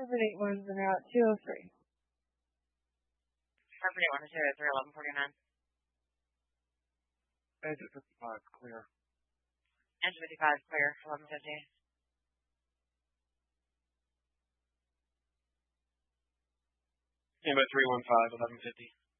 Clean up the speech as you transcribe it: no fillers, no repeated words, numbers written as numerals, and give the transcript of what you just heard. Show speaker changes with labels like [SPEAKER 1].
[SPEAKER 1] 781's en route 203.
[SPEAKER 2] 781 to 203, 1149.
[SPEAKER 3] Exit 55, clear.
[SPEAKER 2] Engine 55, clear, 1150.
[SPEAKER 3] Standby 315, 1150.